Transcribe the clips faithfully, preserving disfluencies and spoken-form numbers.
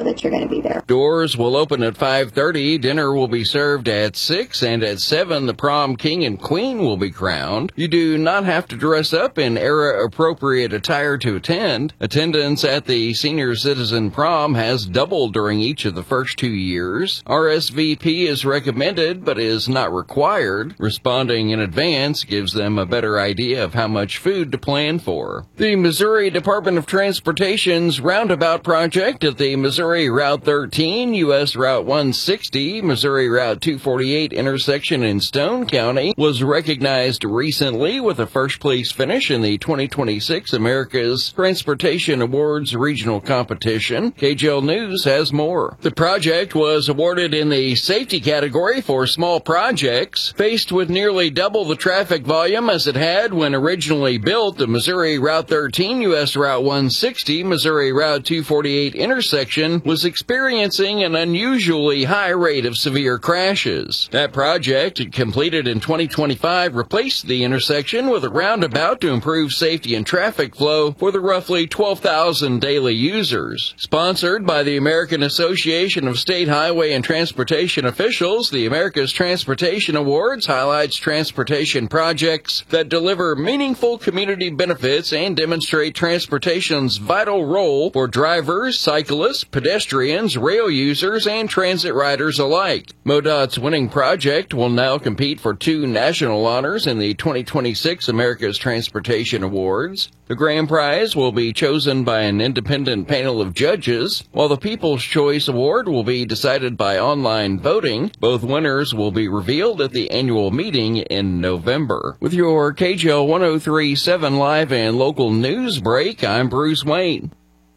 that you're going to be there. Doors will open at five thirty. Dinner will be served at six, and at seven, the prom king and queen will be crowned. You do not have to dress up in era-appropriate attire to attend. Attendance at the senior citizen prom has doubled during each of the first two years. R S V P is recommended, but is not required. Responding in advance gives them a better idea of how much food to plan for. The Missouri Department of Transportation's roundabout project at the Missouri Route thirteen, U S Route one sixty, Missouri Route two forty-eight intersection in Stone County was recognized recently with a first-place finish in the twenty twenty-six America's Transportation Awards regional competition. K J L News has more. The project was awarded in the safety category for small projects. Faced with nearly double the traffic volume as it had when originally built, the Missouri Route thirteen, U S Route one sixty, Missouri Route two forty-eight intersection was experiencing an unusually high rate of severe crashes. That project, completed in twenty twenty-five, replaced the intersection with a roundabout to improve safety and traffic flow for the roughly twelve thousand daily users. Sponsored by the American Association of State Highway and Transportation Officials, the America's Transportation Awards highlights transportation projects that deliver meaningful community benefits and demonstrate transportation's vital role for drivers, cyclists, pedestrians, rail users, and transit riders alike. MoDOT's winning project will now compete for two national honors in the twenty twenty-six America's Transportation Awards. The grand prize will be chosen by an independent panel of judges, while the People's Choice Award will be decided by online voting. Both winners will be revealed at the annual meeting in November. With your K J L one oh three point seven live and local news break, I'm Bruce Wayne.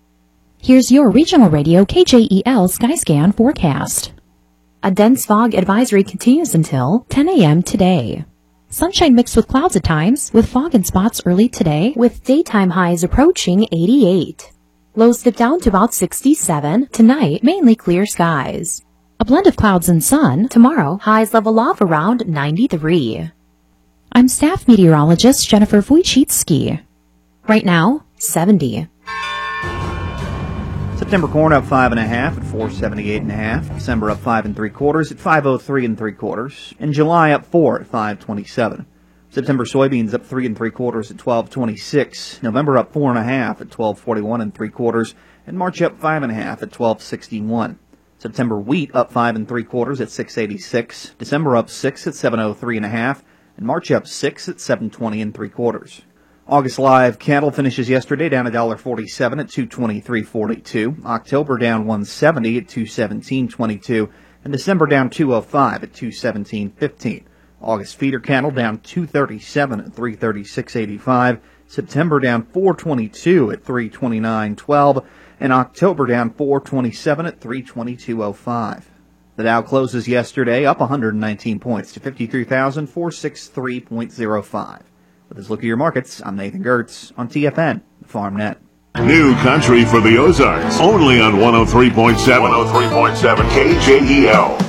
Here's your regional radio K J E L Skyscan forecast. A dense fog advisory continues until ten a.m. today. Sunshine mixed with clouds at times, with fog in spots early today, with daytime highs approaching eighty-eight. Lows dip down to about sixty-seven. Tonight, mainly clear skies. A blend of clouds and sun. Tomorrow, highs level off around ninety-three. I'm staff meteorologist Jennifer Wojcicki. Right now, seventy. September corn up five and a half at four seventy-eight and a half. December up five and three quarters at five oh three and three quarters. And July up four at five twenty-seven. September soybeans up three and three quarters at twelve twenty-six. November up four and a half at twelve forty-one and three quarters. And March up five and a half at twelve sixty-one. September wheat up five and three quarters at six eighty-six. December up six at seven oh three and a half. And March up six at seven twenty and three quarters. August live cattle finishes yesterday down one dollar forty-seven at two twenty-three forty-two. October down one seventy at two seventeen twenty-two. And December down two oh five at two seventeen fifteen. August feeder cattle down two thirty-seven at three thirty-six eighty-five. September down four twenty-two at three twenty-nine twelve. And October down four twenty-seven at three twenty-two oh five. The Dow closes yesterday up one hundred nineteen points to fifty-three thousand four hundred sixty-three point oh five. With this look at your markets, I'm Nathan Gertz on T F N, FarmNet. New country for the Ozarks, only on one oh three point seven. one oh three point seven K J E L.